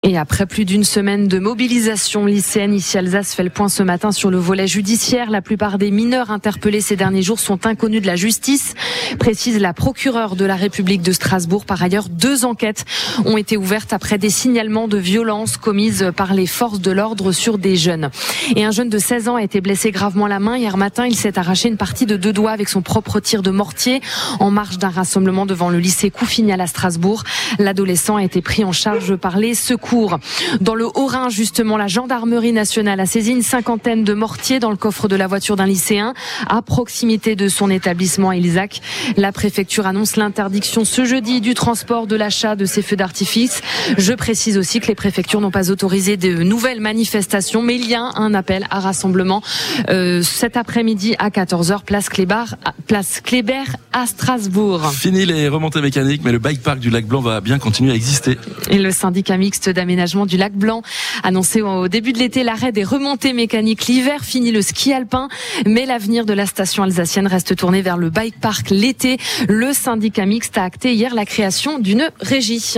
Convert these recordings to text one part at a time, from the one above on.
Et après plus d'une semaine de mobilisation lycéenne, ici Alsace fait le point ce matin sur le volet judiciaire. La plupart des mineurs interpellés ces derniers jours sont inconnus de la justice, précise la procureure de la République de Strasbourg. Par ailleurs, 2 enquêtes ont été ouvertes après des signalements de violences commises par les forces de l'ordre sur des jeunes. Et un jeune de 16 ans a été blessé gravement à la main. Hier matin, il s'est arraché une partie de 2 doigts avec son propre tir de mortier en marge d'un rassemblement devant le lycée Couffignal à Strasbourg. L'adolescent a été pris en charge par les secours. Dans le Haut-Rhin, justement, la gendarmerie nationale a saisi une 50aine de mortiers dans le coffre de la voiture d'un lycéen à proximité de son établissement à Ilzac. La préfecture annonce l'interdiction ce jeudi du transport, de l'achat de ces feux d'artifice. Je précise aussi que les préfectures n'ont pas autorisé de nouvelles manifestations, mais il y a un appel à rassemblement cet après-midi à 14h, place Kléber à Strasbourg. Fini les remontées mécaniques, mais le bike park du Lac Blanc va bien continuer à exister. Et le syndicat mixte d'aménagement du Lac Blanc annoncé au début de l'été l'arrêt des remontées mécaniques l'hiver, fini le ski alpin, mais l'avenir de la station alsacienne reste tourné vers le bike park l'été. Le syndicat mixte a acté hier la création d'une régie.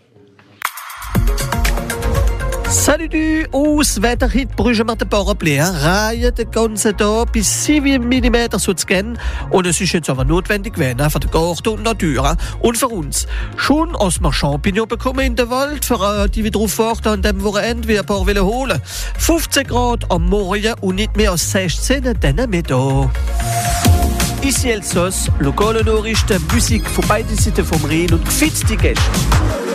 Salut du Wetter hit brugement de Powerplay. Reihe de ganze Tag bis 7 mm zu scannen. Und es ist jetzt aber notwendig werden für die Garten und Natur. Und für uns. Schon als wir Champignons bekommen in der Wald, für die wir drauf warten an dem Wochenende, wie ein paar wollen holen. 15 Grad am Morgen und nicht mehr als 16 dann Mittag. Ici Elsass, lokale Nachrichten, Musik von beiden Seiten vom Rhein und gefitzte Gäste.